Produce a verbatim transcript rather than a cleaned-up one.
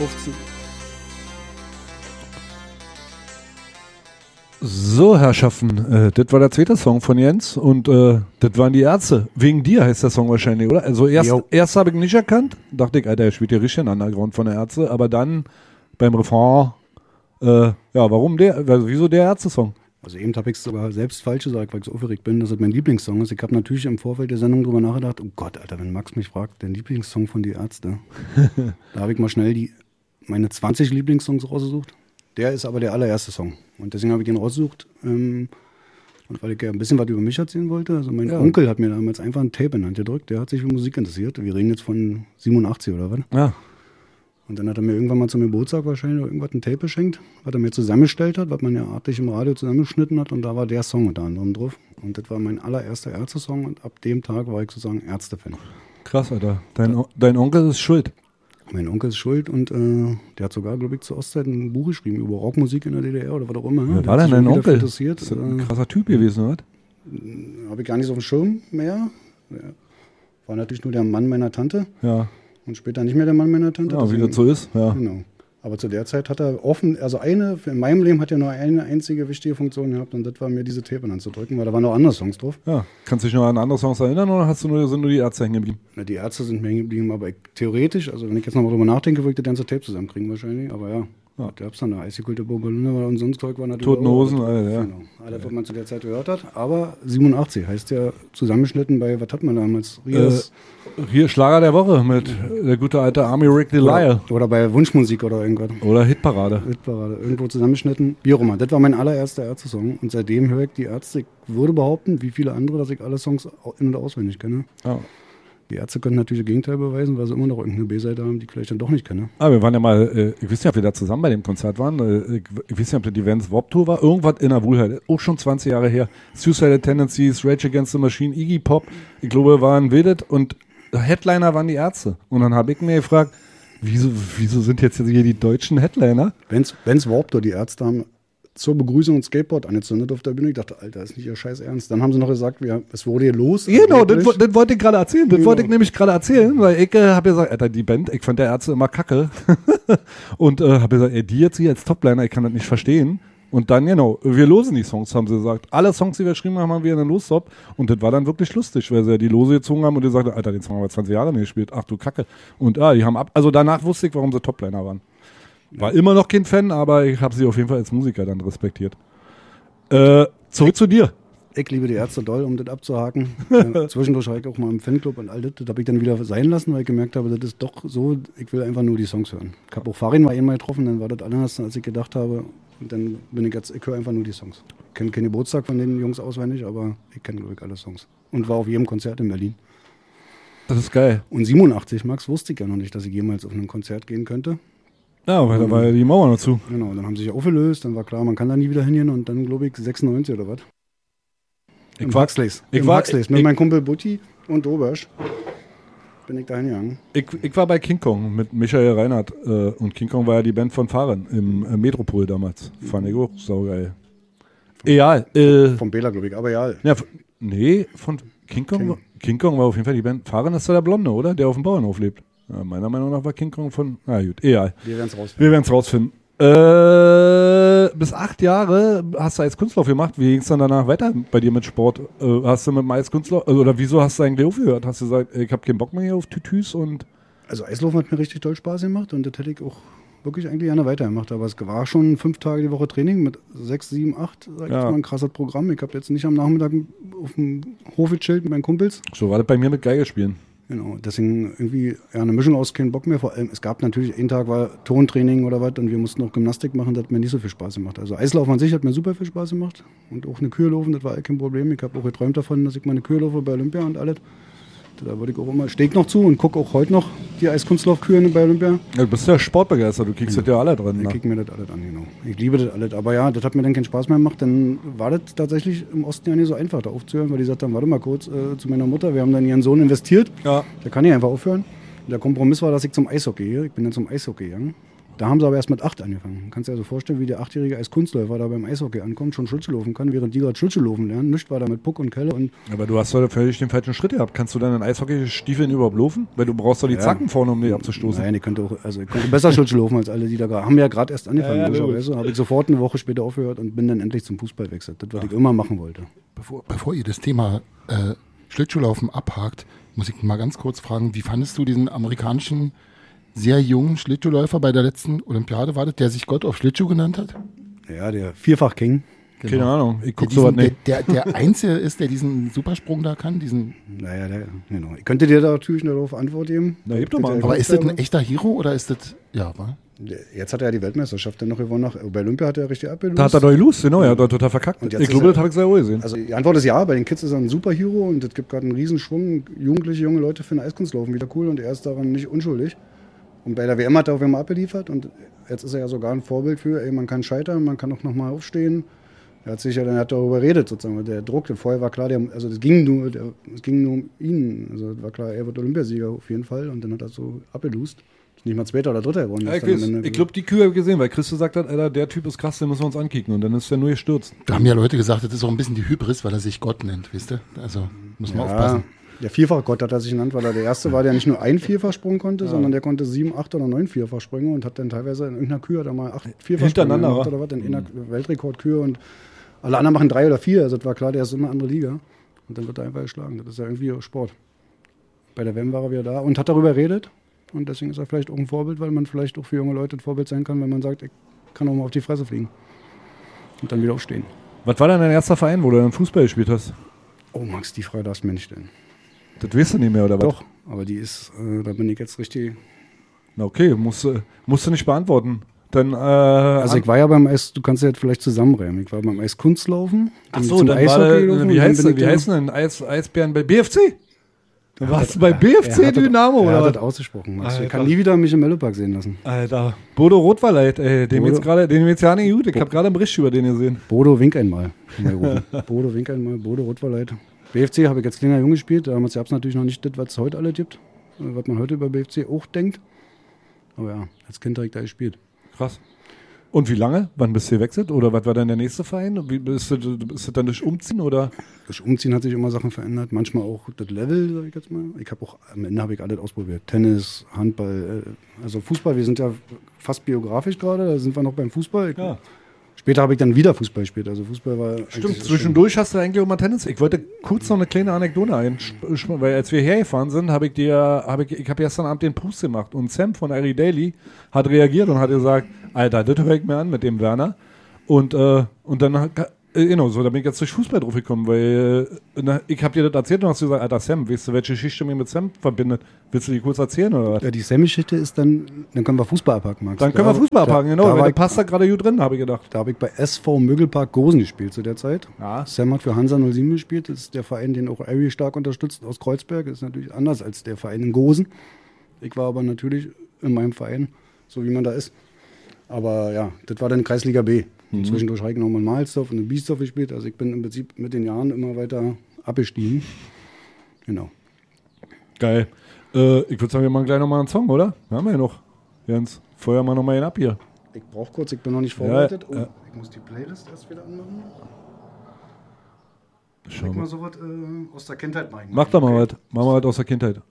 fünfzehn. So, Herrschaften, äh, das war der zweite Song von Jens und äh, das waren die Ärzte. Wegen dir heißt der Song wahrscheinlich, oder? Also erst, erst habe ich nicht erkannt, dachte ich, Alter, er spielt ja richtig einen Underground von der Ärzte, aber dann beim Refrain, äh, ja, warum der, also wieso der Ärzte-Song? Also eben habe ich es sogar selbst falsch gesagt, weil ich so aufgeregt bin, dass das mein Lieblingssong ist. Ich habe natürlich im Vorfeld der Sendung drüber nachgedacht, oh Gott, Alter, wenn Max mich fragt, der Lieblingssong von die Ärzte, da habe ich mal schnell die meine zwanzig Lieblingssongs rausgesucht. Der ist aber der allererste Song. Und deswegen habe ich den rausgesucht. Ähm, und weil ich ja ein bisschen was über mich erzählen wollte. Also mein ja. Onkel hat mir damals einfach ein Tape in die Hand gedrückt. Der hat sich für Musik interessiert. Wir reden jetzt von siebenundachtzig oder was. Ja. Und dann hat er mir irgendwann mal zum Geburtstag wahrscheinlich irgendwas ein Tape geschenkt, was er mir zusammengestellt hat, was man ja artig im Radio zusammengeschnitten hat. Und da war der Song unter anderem drauf. Und das war mein allererster Ärzte-Song. Und ab dem Tag war ich sozusagen Ärzte-Fan. Krass, Alter. Dein, o- dein Onkel ist schuld. Mein Onkel ist schuld und äh, der hat sogar, glaube ich, zur Ostzeit ein Buch geschrieben über Rockmusik in der D D R oder was auch immer. Ja, der war denn dein Onkel? Interessiert. Das ist ein krasser Typ gewesen, oder? Äh, Habe ich gar nicht so auf dem Schirm mehr. Ja. War natürlich nur der Mann meiner Tante. Ja. Und später nicht mehr der Mann meiner Tante. Ja, wie das so ist. Ja. Genau. Aber zu der Zeit hat er offen, also eine, in meinem Leben hat er nur eine einzige wichtige Funktion gehabt und das war mir diese Tape anzudrücken, weil da waren noch andere Songs drauf. Ja. Kannst du dich noch an andere Songs erinnern oder hast du nur, sind nur die Ärzte hängen geblieben? Na, die Ärzte sind mir hängen geblieben, aber ich, theoretisch, also wenn ich jetzt nochmal drüber nachdenke, würde ich das ganze Tape zusammenkriegen wahrscheinlich, aber ja. Ja. Da gab es dann eine Eisgekühlte Bombalone und sonst Zeug war natürlich Toten Hosen, auch, alles, ja. Genau. Alles, was man zu der Zeit gehört hat. Aber siebenundachtzig heißt ja zusammengeschnitten bei, was hat man damals? Rias, äh, hier Schlager der Woche mit der gute alte Army Rick the Liar. Oder, oder bei Wunschmusik oder irgendwas. Oder Hitparade. Hitparade. Irgendwo zusammengeschnitten. Wie auch immer. Das war mein allererster Ärzte-Song. Und seitdem höre ich die Ärzte. Ich würde behaupten, wie viele andere, dass ich alle Songs in- und auswendig kenne. Ja. Die Ärzte können natürlich das Gegenteil beweisen, weil sie immer noch irgendeine B-Seite haben, die ich vielleicht dann doch nicht kenne. Ah, wir waren ja mal, äh, ich weiß nicht, ob wir da zusammen bei dem Konzert waren. Äh, ich, ich weiß nicht, ob das die Vans Warped Tour war. Irgendwas in der Wuhlheit. Auch schon zwanzig Jahre her. Suicidal Tendencies, Rage Against the Machine, Iggy Pop. Ich glaube, waren Wildet und Headliner waren die Ärzte. Und dann habe ich mir gefragt, wieso, wieso sind jetzt hier die deutschen Headliner? Vans Warped Tour, die Ärzte haben zur Begrüßung ein Skateboard angezündet auf der Bühne. Ich dachte, Alter, ist nicht ihr Scheiß ernst. Dann haben sie noch gesagt, wir, es wurde hier los. Genau, das, das wollte ich gerade erzählen. Das genau. wollte ich nämlich gerade erzählen, weil ich äh, habe gesagt, Alter, die Band, ich fand der Ärzte immer kacke. Und äh, habe gesagt, ey, die jetzt hier als Topliner, ich kann das nicht verstehen. Und dann, genau, wir losen die Songs, haben sie gesagt. Alle Songs, die wir geschrieben haben, haben wir in den Lostop. Und das war dann wirklich lustig, weil sie ja die Lose gezogen haben und die sagten, Alter, den Song haben wir zwanzig Jahre nicht gespielt. Ach du Kacke. Und ah, die haben ab, also danach wusste ich, warum sie Topliner waren. War immer noch kein Fan, aber ich habe sie auf jeden Fall als Musiker dann respektiert. Äh, zurück ich, zu dir. Ich liebe die Ärzte doll, um das abzuhaken. Ja, zwischendurch war ich auch mal im Fanclub und all das. Das habe ich dann wieder sein lassen, weil ich gemerkt habe, das ist doch so, ich will einfach nur die Songs hören. Ich habe auch Farin mal einmal getroffen, dann war das anders, als ich gedacht habe. Und dann bin ich jetzt, ich höre einfach nur die Songs. Ich kenne keinen Geburtstag von den Jungs auswendig, aber ich kenne, glaube ich, alle Songs. Und war auf jedem Konzert in Berlin. Das ist geil. Und siebenundachtzig, Max, wusste ich ja noch nicht, dass ich jemals auf ein Konzert gehen könnte. Ja, weil da war ja die Mauer noch zu. Genau, dann haben sie sich aufgelöst, dann war klar, man kann da nie wieder hingehen und dann, glaube ich, sechsundneunzig oder was. Ich Im war, Huxleys. Ich Im war, Huxleys mit ich, meinem Kumpel Butti und Dobersch bin ich da hingegangen. Ich, ich war bei King Kong mit Michael Reinhardt äh, und King Kong war ja die Band von Fahren im äh, Metropol damals. Mhm. Fand ich auch saugeil. Egal. Äh, Von Bela, glaube ich, aber ja. ja f- nee, von King Kong, King. King Kong war auf jeden Fall die Band. Fahren ist da der Blonde, oder? Der auf dem Bauernhof lebt. Ja, meiner Meinung nach war King Kong von. Na gut, egal. Wir werden es rausfinden. Wir werden es rausfinden. Äh, bis acht Jahre hast du als Kunstlauf gemacht. Wie ging es dann danach weiter bei dir mit Sport? Äh, hast du mit dem Eiskunstlauf, also, oder wieso hast du eigentlich aufgehört? Hast du gesagt, ich habe keinen Bock mehr hier auf Tütüs und. Also Eislaufen hat mir richtig toll Spaß gemacht und das hätte ich auch wirklich eigentlich gerne weitergemacht. Aber es war schon fünf Tage die Woche Training mit sechs, sieben, acht, sag ich Ja. mal, ein krasses Programm. Ich habe jetzt nicht am Nachmittag auf dem Hof gechillt mit meinen Kumpels. So war das bei mir mit Geige spielen. Genau, deswegen irgendwie ja, eine Mischung aus keinen Bock mehr. Vor allem, es gab natürlich, einen Tag war Tontraining oder was und wir mussten auch Gymnastik machen, das hat mir nicht so viel Spaß gemacht. Also Eislaufen an sich hat mir super viel Spaß gemacht und auch eine Kühe laufen, das war kein Problem. Ich habe auch geträumt davon, dass ich mal eine Kühe laufe bei Olympia und alles. Da würde ich auch immer, stehe ich noch zu und gucke auch heute noch die Eiskunstlaufkühe bei Olympia. Ja, du bist ja sportbegeistert, du kriegst Ja. das ja alle drin. Ich Ne? kriege mir das alles an, genau. Ich liebe das alles. Aber ja, das hat mir dann keinen Spaß mehr gemacht. Dann war das tatsächlich im Osten ja nicht so einfach, da aufzuhören, weil die gesagt haben, warte mal kurz äh, zu meiner Mutter, wir haben dann ihren Sohn investiert. Ja. Der kann nicht einfach aufhören. Der Kompromiss war, dass ich zum Eishockey gehe. Ich bin dann zum Eishockey gegangen. Da haben sie aber erst mit acht angefangen. Kannst dir also vorstellen, wie der achtjährige Eiskunstläufer da beim Eishockey ankommt, schon Schlittschuh laufen kann, während die gerade Schlittschuh laufen lernen. Nichts war da mit Puck und Kelle. Und Aber du hast doch völlig den falschen Schritt gehabt. Kannst du dann in Eishockeystiefeln überhaupt laufen? Weil du brauchst doch die Ja. Zacken vorne, um die abzustoßen. Nein, ich könnte auch, also ich konnte besser Schlittschuh laufen als alle, die da gerade, haben ja gerade erst angefangen, Ja, ja, logischerweise. Habe ich sofort eine Woche später aufgehört und bin dann endlich zum Fußball gewechselt. Das, was ich immer machen wollte. Bevor, bevor ihr das Thema äh, Schlittschuhlaufen abhakt, muss ich mal ganz kurz fragen, wie fandest du diesen amerikanischen, sehr jungen Schlittschuhläufer bei der letzten Olympiade, war das, der sich Gott auf Schlittschuh genannt hat? Ja, der Vierfach-King. Keine Ahnung, ich Der, guck sowas diesen, nicht. der, der, der Einzige ist, der diesen Supersprung da kann. Diesen, Naja, der, genau. Ich könnte dir da natürlich darauf Antwort geben. Na, gib doch mal. Der- aber ist das ein echter Hero oder ist das, ja, wa? Der- Jetzt hat er ja die Weltmeisterschaft dann noch gewonnen. Nach, bei Olympia hat er richtig abgelöst. Da hat er doch los, genau, er hat doch total verkackt. Und jetzt Ich ist glaube, er- das habe ich sehr wohl gesehen. Also die Antwort ist ja, bei den Kids ist er ein Superhero und es gibt gerade einen Riesenschwung. Jugendliche, junge Leute finden Eiskunstlaufen wieder cool und er ist daran nicht unschuldig. Und bei der W M hat er auch immer abgeliefert und jetzt ist er ja sogar ein Vorbild für, ey, man kann scheitern, man kann auch nochmal aufstehen. Er hat sich ja dann hat darüber geredet, sozusagen, der Druck, denn vorher war klar, der, also das ging nur, der, es ging nur um ihn. Also es war klar, er wird Olympiasieger auf jeden Fall und dann hat er so abgelust. Ist nicht mal Zweiter oder Dritter geworden. Ja, ist ich dann am Ende- ich glaube, die Kühe habe ich gesehen, weil Chris gesagt hat, Alter, der Typ ist krass, den müssen wir uns ankicken. Und dann ist er nur gestürzt. Da haben ja Leute gesagt, das ist auch ein bisschen die Hybris, weil er sich Gott nennt, wisst ihr? Also muss man Ja, aufpassen. der Vierfachgott hat er sich genannt, weil er der Erste war, der nicht nur ein Vierfachsprung konnte, sondern der konnte sieben, acht oder neun Vierfachsprünge und hat dann teilweise in irgendeiner Kühe hat er mal acht Vierfachsprünge Hintereinander, gemacht wa? oder was, in einer Weltrekordkühe und alle anderen machen drei oder vier, also das war klar, der ist immer eine andere Liga und dann wird er einfach geschlagen. Das ist ja irgendwie Sport. Bei der W M war er wieder da und hat darüber geredet und deswegen ist er vielleicht auch ein Vorbild, weil man vielleicht auch für junge Leute ein Vorbild sein kann, wenn man sagt, ich kann auch mal auf die Fresse fliegen und dann wieder aufstehen. Was war denn dein erster Verein, wo du dann Fußball gespielt hast? Oh Max, die Frage darfst du mir nicht stellen. Das weißt du nicht mehr, oder was? Doch, aber die ist, äh, da bin ich jetzt richtig... Na okay, musst, du- musst du nicht beantworten. Dann, äh, Also ich war ja beim Eis, du kannst ja jetzt vielleicht zusammenreimen. Ich war beim Eiskunstlaufen. Ach bin so, zum dann war Eishockey der, gelaufen und wie dann heißt bin denn, ich wie dann- heißt denn Eis, Eisbären bei B F C? Du warst bei Er B F C hat das- Dynamo, Er oder hat was? das ausgesprochen. Max. Alter. Ich kann nie wieder mich im Mellopark sehen lassen. Alter, Bodo Rotwalleit, ey, dem Bodo- jetzt gerade, dem jetzt ja nicht gut. Ich habe gerade einen Bericht über den gesehen. Bodo, wink einmal. Mal rufen. Bodo, wink einmal. Bodo, Rotwalleit. B F C habe ich als kleiner Junge gespielt. Damals gab es natürlich noch nicht das, was es heute alle gibt. äh, Was man heute über B F C auch denkt. Aber ja, als Kind habe ich da gespielt. Krass. Und wie lange? Wann bist du gewechselt? Oder was war dann der nächste Verein? Wie bist du, bist du dann durch Umziehen oder? Das Umziehen hat sich immer Sachen verändert. Manchmal auch das Level, sag ich jetzt mal. Ich habe auch, am Ende habe ich alles ausprobiert. Tennis, Handball, äh, also Fußball. Wir sind ja fast biografisch gerade. Da sind wir noch beim Fußball. Ich, Ja. Später habe ich dann wieder Fußball gespielt. Also Fußball war Stimmt, eigentlich zwischendurch hast du eigentlich auch mal Tennis. Ich wollte kurz noch eine kleine Anekdote ein, weil als wir hergefahren sind, habe ich dir, habe ich, ich habe gestern Abend den Post gemacht und Sam von Ari Daily hat reagiert und hat gesagt, Alter, das höre ich mir an mit dem Werner. Und, äh, und dann, äh, genau, so, da bin ich jetzt durch Fußball drauf gekommen, weil äh, na, ich habe dir das erzählt und hast gesagt, Alter, Sam, weißt du, welche Geschichte mir mit Sam verbindet? Willst du die kurz erzählen oder was? Ja, die Sam-Geschichte ist dann, dann können wir Fußball abhaken, Max. Dann können wir Da- Fußball da- abhaken, genau, Da, weil war der ich, passt da gerade gut drin, habe ich gedacht. da habe ich bei S V Mögelpark Gosen gespielt zu der Zeit. Ja. Sam hat für Hansa null sieben gespielt. Das ist der Verein, den auch Ari stark unterstützt aus Kreuzberg. Das ist natürlich anders als der Verein in Gosen. Ich war aber natürlich in meinem Verein, so wie man da ist. Aber ja, das war dann Kreisliga B. Und zwischendurch habe ich noch mal in Mahlsdorf und in Biesdorf gespielt. Also ich bin im Prinzip mit den Jahren immer weiter abgestiegen. Genau. Geil. Äh, ich würde sagen, wir machen gleich nochmal einen Song, oder? Wir haben ja noch. Jens, feuer mal nochmal einen ab hier. Ich brauche kurz, ich bin noch nicht vorbereitet. Ja, oh, ja. Ich muss die Playlist erst wieder anmachen. Schau Ich mal. mal so was äh, aus der Kindheit machen. Mach doch mal was. Mach mal was aus der Kindheit.